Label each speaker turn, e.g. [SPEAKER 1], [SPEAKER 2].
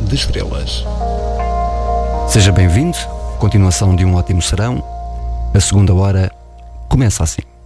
[SPEAKER 1] de estrelas.
[SPEAKER 2] Seja bem-vindo, continuação de um ótimo serão. A segunda hora começa assim.